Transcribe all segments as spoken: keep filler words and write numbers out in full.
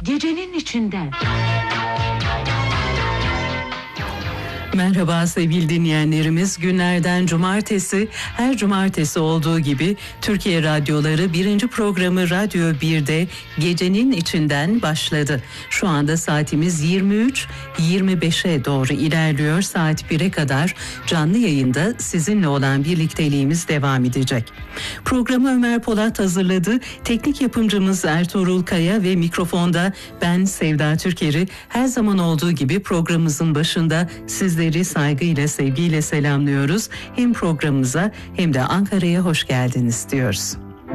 Gecenin içinden. Merhaba sevgili dinleyenlerimiz. Günlerden cumartesi, her cumartesi olduğu gibi Türkiye Radyoları birinci programı Radyo bir'de Gecenin içinden başladı. Şu anda saatimiz yirmi üç yirmi beşe doğru ilerliyor. Saat bir'e kadar canlı yayında sizinle olan birlikteliğimiz devam edecek. Programı Ömer Polat hazırladı. Teknik yapımcımız Ertuğrul Kaya ve mikrofonda ben Sevda Türker'i her zaman olduğu gibi programımızın başında sizleri saygıyla, sevgiyle selamlıyoruz. Hem programımıza hem de Ankara'ya hoş geldiniz diyoruz.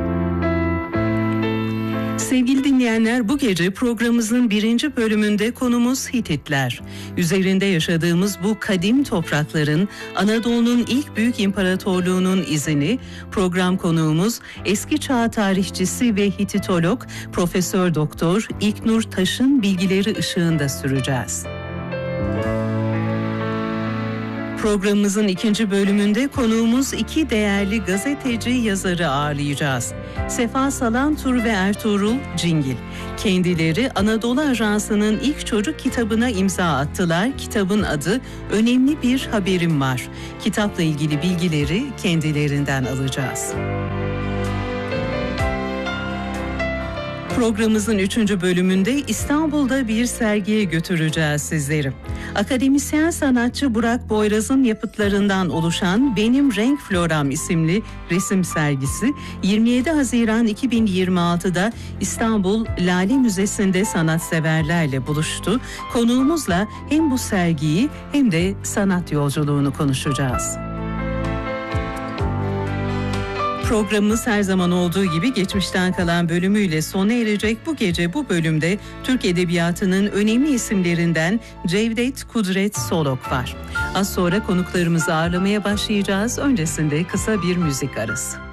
Sevgili dinleyenler, bu gece programımızın birinci bölümünde konumuz Hititler. Üzerinde yaşadığımız bu kadim toprakların Anadolu'nun ilk büyük imparatorluğunun izini program konuğumuz eski çağ tarihçisi ve Hititolog Profesör Doktor İlknur Taş'ın bilgileri ışığında süreceğiz. Programımızın ikinci bölümünde konuğumuz iki değerli gazeteci yazarı ağırlayacağız. Sefa Salantur ve Ertuğrul Cingil. Kendileri Anadolu Ajansı'nın ilk çocuk kitabına imza attılar. Kitabın adı Önemli Bir Haberim Var. Kitapla ilgili bilgileri kendilerinden alacağız. Programımızın üçüncü bölümünde İstanbul'da bir sergiye götüreceğiz sizleri. Akademisyen sanatçı Burak Boyraz'ın yapıtlarından oluşan Benim Renk Floram isimli resim sergisi yirmi yedi Haziran iki bin yirmi altıda İstanbul Lale Müzesi'nde sanatseverlerle buluştu. Konuğumuzla hem bu sergiyi hem de sanat yolculuğunu konuşacağız. Programımız her zaman olduğu gibi geçmişten kalan bölümüyle sona erecek. Bu gece bu bölümde Türk Edebiyatı'nın önemli isimlerinden Cevdet Kudret Solok var. Az sonra konuklarımızı ağırlamaya başlayacağız. Öncesinde kısa bir müzik arası.